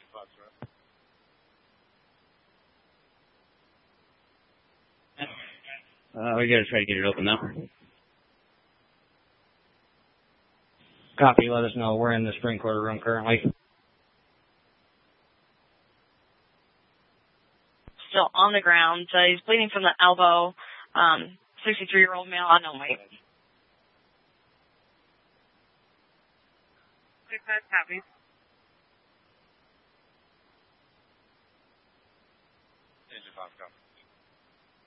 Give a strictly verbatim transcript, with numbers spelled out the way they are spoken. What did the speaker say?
Uh, we gotta try to get it open now. Copy, let us know. We're in the sprinkler room currently. Still on the ground. Uh, he's bleeding from the elbow. Um, sixty-three-year-old male, unknown weight. six five, copy.